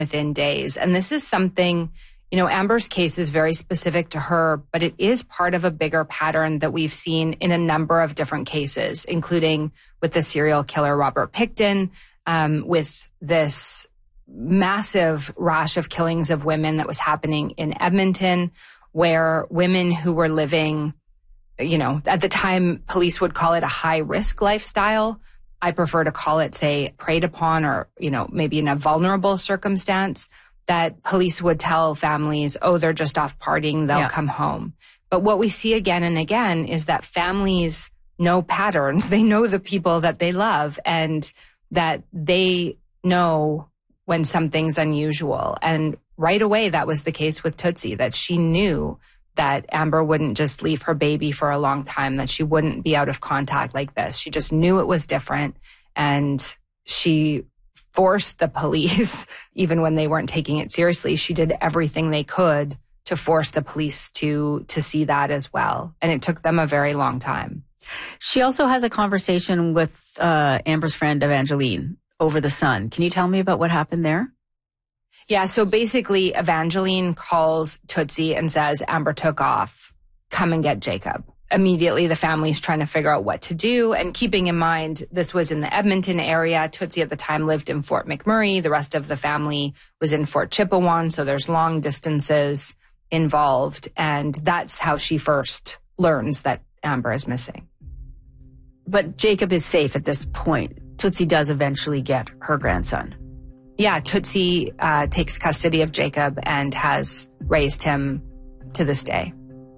within days. And this is something, Amber's case is very specific to her, but it is part of a bigger pattern that we've seen in a number of different cases, including with the serial killer Robert Pickton, with this massive rash of killings of women that was happening in Edmonton, where women who were living, at the time, police would call it a high-risk lifestyle. I prefer to call it, say, preyed upon or, maybe in a vulnerable circumstance, that police would tell families, oh, they're just off partying, they'll come home. But what we see again and again is that families know patterns. They know the people that they love and that they know when something's unusual. And right away, that was the case with Tootsie, that she knew that Amber wouldn't just leave her baby for a long time, that she wouldn't be out of contact like this. She just knew it was different. And she forced the police, even when they weren't taking it seriously, she did everything they could to force the police to see that as well. And it took them a very long time. She also has a conversation with Amber's friend Evangeline over the son. Can you tell me about what happened there? Yeah, so basically Evangeline calls Tootsie and says, Amber took off, come and get Jacob. Immediately, the family's trying to figure out what to do. And keeping in mind, this was in the Edmonton area. Tootsie at the time lived in Fort McMurray. The rest of the family was in Fort Chipewyan. So there's long distances involved. And that's how she first learns that Amber is missing. But Jacob is safe at this point. Tootsie does eventually get her grandson. Yeah, Tootsie takes custody of Jacob and has raised him to this day.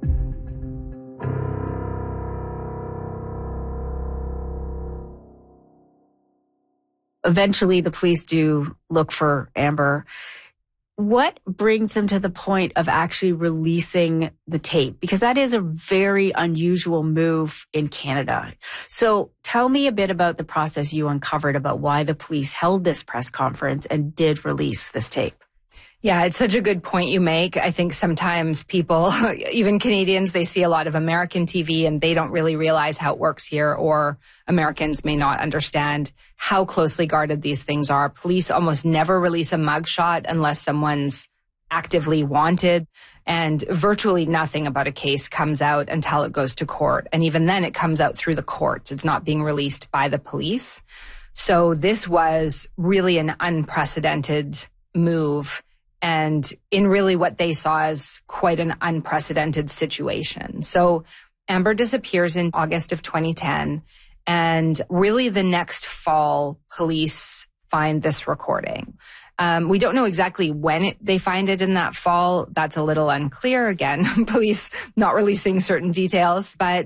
Eventually, the police do look for Amber. What brings them to the point of actually releasing the tape? Because that is a very unusual move in Canada. So tell me a bit about the process you uncovered about why the police held this press conference and did release this tape. Yeah, it's such a good point you make. I think sometimes people, even Canadians, they see a lot of American TV and they don't really realize how it works here, or Americans may not understand how closely guarded these things are. Police almost never release a mugshot unless someone's actively wanted, and virtually nothing about a case comes out until it goes to court. And even then it comes out through the courts. It's not being released by the police. So this was really an unprecedented move, and in really what they saw as quite an unprecedented situation. So Amber disappears in August of 2010, and really the next fall, police find this recording. We don't know exactly when they find it in that fall. That's a little unclear. Again, police not releasing certain details. But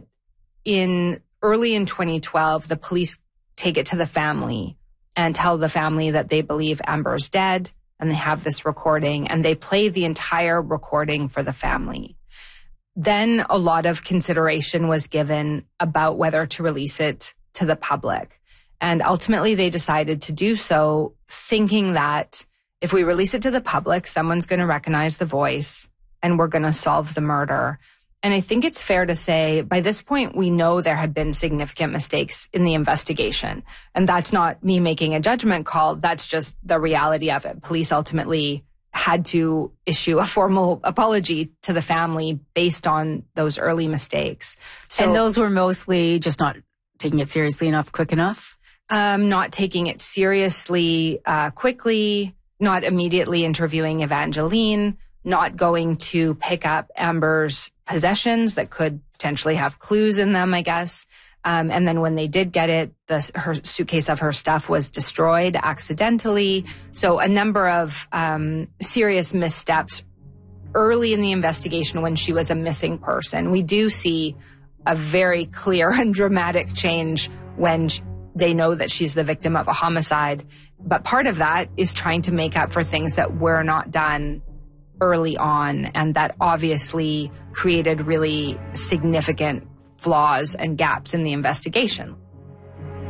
early in 2012, the police take it to the family and tell the family that they believe Amber's dead. And they have this recording, and they play the entire recording for the family. Then a lot of consideration was given about whether to release it to the public. And ultimately, they decided to do so, thinking that if we release it to the public, someone's going to recognize the voice and we're going to solve the murder. And I think it's fair to say by this point, we know there have been significant mistakes in the investigation. And that's not me making a judgment call. That's just the reality of it. Police ultimately had to issue a formal apology to the family based on those early mistakes. And those were mostly just not taking it seriously enough, quick enough? Not taking it seriously quickly, not immediately interviewing Evangeline, not going to pick up Amber's possessions that could potentially have clues in them, I guess. And then when they did get it, her suitcase of her stuff was destroyed accidentally. So a number of serious missteps early in the investigation when she was a missing person. We do see a very clear and dramatic change when they know that she's the victim of a homicide. But part of that is trying to make up for things that were not done early on, and that obviously created really significant flaws and gaps in the investigation.